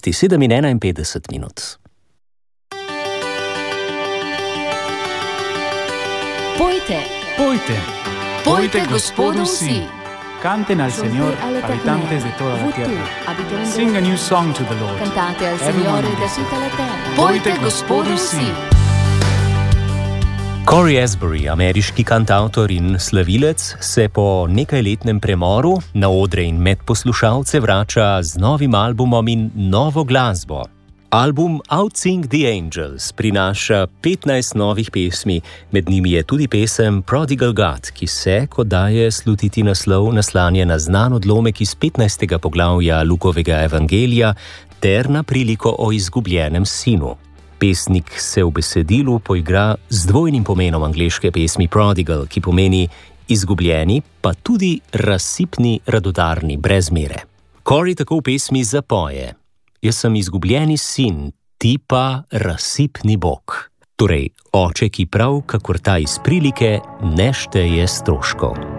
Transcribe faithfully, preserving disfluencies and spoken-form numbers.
dvanajsti, sedem in enainpetdeset minut. Pojte, Pojte, pojte Gospodu vsi. canten al Señor, habitantes de toda la tierra. Sing a new song to the Lord. Cantate al Everyone Signore da listen. tutta la terra. Pojte Gospodu vsi. Cory Asbury, ameriški kantavtor in slavilec, se po nekajletnem premoru na odre in med poslušalce vrača z novim albumom in novo glasbo. Album Outsing the Angels prinaša petnajst novih pesmi, med njimi je tudi pesem Prodigal God, ki se, kot daje slutiti naslov, naslanja na znan odlomek iz petnajstega poglavja Lukovega evangelija ter na priliko o izgubljenem sinu. Pesnik se v besedilu poigra z dvojnim pomenom angleške pesmi Prodigal, ki pomeni izgubljeni, pa tudi razsipni, radodarni, brez mere. Cory tako v pesmi zapoje: Jaz sem izgubljeni sin, ti pa razsipni Bog. Torej, oče, ki prav, kakor ta iz prilike, ne šteje stroškov.